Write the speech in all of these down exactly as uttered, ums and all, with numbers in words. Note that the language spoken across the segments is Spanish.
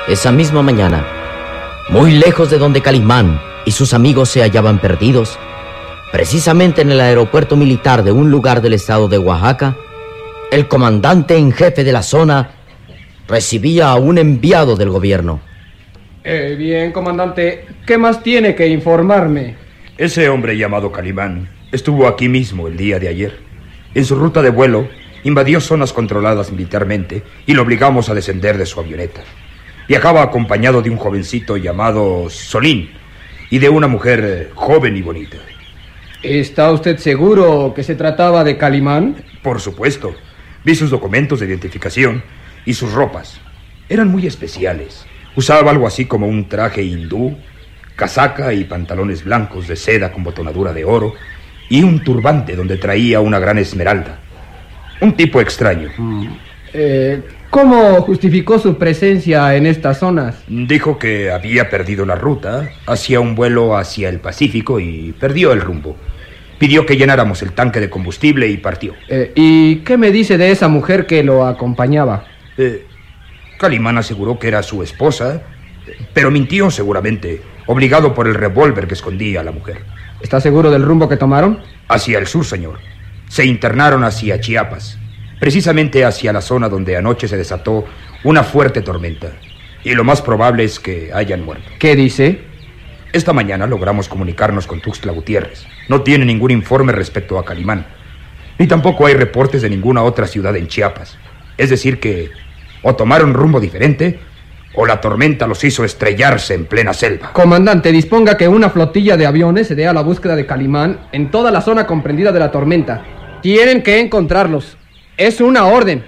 Esa misma mañana, muy lejos de donde Calimán y sus amigos se hallaban perdidos, precisamente en el aeropuerto militar de un lugar del estado de Oaxaca, el comandante en jefe de la zona recibía a un enviado del gobierno. Eh, bien, comandante, ¿qué más tiene que informarme? Ese hombre llamado Calimán estuvo aquí mismo el día de ayer. En su ruta de vuelo, invadió zonas controladas militarmente y lo obligamos a descender de su avioneta. Viajaba acompañado de un jovencito llamado Solín y de una mujer joven y bonita. ¿Está usted seguro que se trataba de Calimán? Por supuesto. Vi sus documentos de identificación y sus ropas. Eran muy especiales. Usaba algo así como un traje hindú, casaca y pantalones blancos de seda con botonadura de oro y un turbante donde traía una gran esmeralda. Un tipo extraño. Mm. Eh, ¿Cómo justificó su presencia en estas zonas? Dijo que había perdido la ruta, hacía un vuelo hacia el Pacífico y perdió el rumbo. Pidió que llenáramos el tanque de combustible y partió. Eh, ¿Y qué me dice de esa mujer que lo acompañaba? Eh, Calimán aseguró que era su esposa, pero mintió seguramente, obligado por el revólver que escondía a la mujer. ¿Está seguro del rumbo que tomaron? Hacia el sur, señor. Se internaron hacia Chiapas, precisamente hacia la zona donde anoche se desató una fuerte tormenta. Y lo más probable es que hayan muerto. ¿Qué dice? Esta mañana logramos comunicarnos con Tuxtla Gutiérrez. No tiene ningún informe respecto a Calimán. Ni tampoco hay reportes de ninguna otra ciudad en Chiapas. Es decir que o tomaron rumbo diferente o la tormenta los hizo estrellarse en plena selva. Comandante, disponga que una flotilla de aviones se dé a la búsqueda de Calimán en toda la zona comprendida de la tormenta. Tienen que encontrarlos. Es una orden.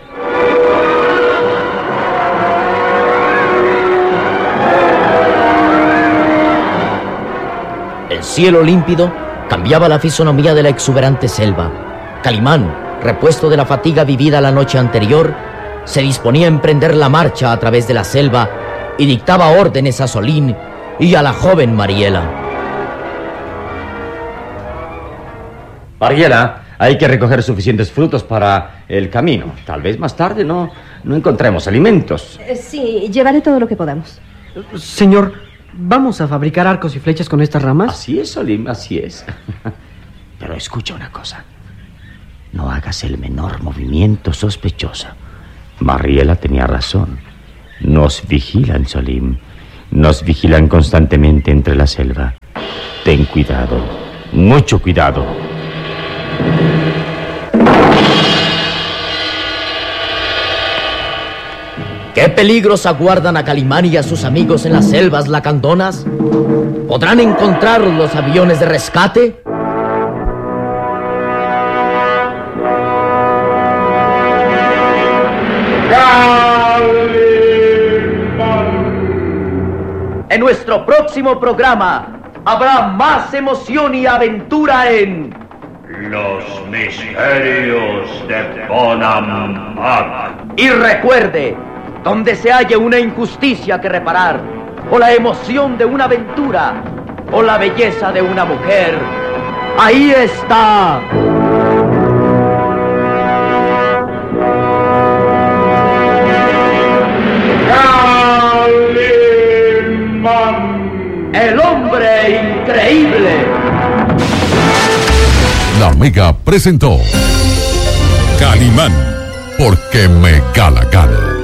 El cielo límpido cambiaba la fisonomía de la exuberante selva. Calimán, repuesto de la fatiga vivida la noche anterior, se disponía a emprender la marcha a través de la selva y dictaba órdenes a Solín y a la joven Mariela. Mariela, hay que recoger suficientes frutos para el camino. Tal vez más tarde no, no encontremos alimentos. Eh, sí, llevaré todo lo que podamos. Señor, ¿vamos a fabricar arcos y flechas con estas ramas? Así es, Solín, así es. Pero escucha una cosa. No hagas el menor movimiento sospechoso. Mariela tenía razón. Nos vigilan, Solín. Nos vigilan constantemente entre la selva. Ten cuidado, mucho cuidado. ¿Qué peligros aguardan a Calimán y a sus amigos en las selvas lacandonas? ¿Podrán encontrar los aviones de rescate? En nuestro próximo programa habrá más emoción y aventura en Los misterios de Bonampak. Y recuerde, donde se halle una injusticia que reparar, o la emoción de una aventura, o la belleza de una mujer, ahí está. El hombre increíble. La Mega presentó Calimán, porque me gana gana.